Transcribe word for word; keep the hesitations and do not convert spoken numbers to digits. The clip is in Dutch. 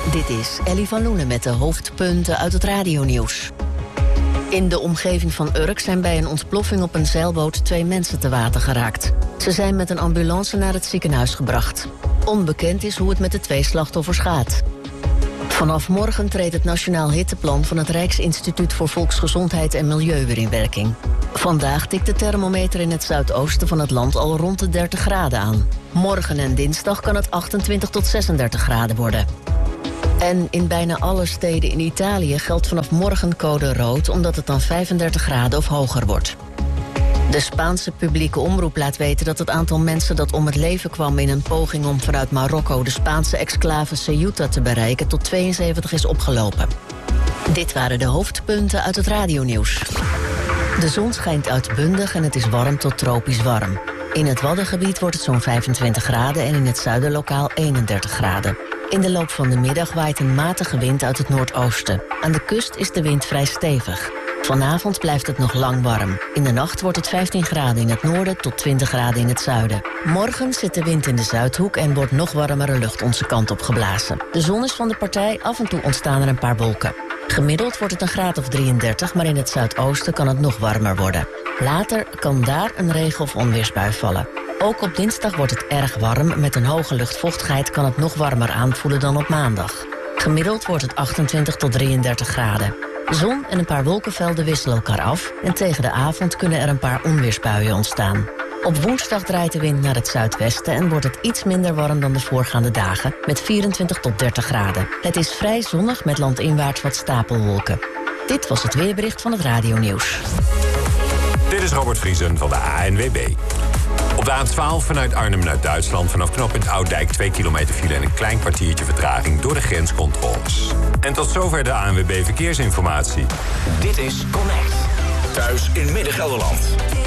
Dit is Ellie van Loenen met de hoofdpunten uit het radionieuws. In de omgeving van Urk zijn bij een ontploffing op een zeilboot twee mensen te water geraakt. Ze zijn met een ambulance naar het ziekenhuis gebracht. Onbekend is hoe het met de twee slachtoffers gaat. Vanaf morgen treedt het Nationaal Hitteplan van het Rijksinstituut voor Volksgezondheid en Milieu weer in werking. Vandaag tikt de thermometer in het zuidoosten van het land al rond de dertig graden aan. Morgen en dinsdag kan het achtentwintig tot zesendertig graden worden. En in bijna alle steden in Italië geldt vanaf morgen code rood, omdat het dan vijfendertig graden of hoger wordt. De Spaanse publieke omroep laat weten dat het aantal mensen dat om het leven kwam in een poging om vanuit Marokko de Spaanse exclave Ceuta te bereiken tot tweeënzeventig is opgelopen. Dit waren de hoofdpunten uit het radionieuws. De zon schijnt uitbundig en het is warm tot tropisch warm. In het Waddengebied wordt het zo'n vijfentwintig graden en in het zuiden lokaal eenendertig graden. In de loop van de middag waait een matige wind uit het noordoosten. Aan de kust is de wind vrij stevig. Vanavond blijft het nog lang warm. In de nacht wordt het vijftien graden in het noorden tot twintig graden in het zuiden. Morgen zit de wind in de Zuidhoek en wordt nog warmere lucht onze kant op geblazen. De zon is van de partij, af en toe ontstaan er een paar wolken. Gemiddeld wordt het een graad of drieëndertig, maar in het zuidoosten kan het nog warmer worden. Later kan daar een regen- of onweersbui vallen. Ook op dinsdag wordt het erg warm. Met een hoge luchtvochtigheid kan het nog warmer aanvoelen dan op maandag. Gemiddeld wordt het achtentwintig tot drieëndertig graden. Zon en een paar wolkenvelden wisselen elkaar af en tegen de avond kunnen er een paar onweersbuien ontstaan. Op woensdag draait de wind naar het zuidwesten en wordt het iets minder warm dan de voorgaande dagen met vierentwintig tot dertig graden. Het is vrij zonnig met landinwaarts wat stapelwolken. Dit was het weerbericht van het radionieuws. Dit is Robert Vriesen van de A N W B. Op de A twaalf vanuit Arnhem naar Duitsland vanaf knooppunt Ouddijk twee kilometer file en een klein kwartiertje vertraging door de grenscontroles. En tot zover de A N W B Verkeersinformatie. Dit is Connect. Thuis in Midden-Gelderland.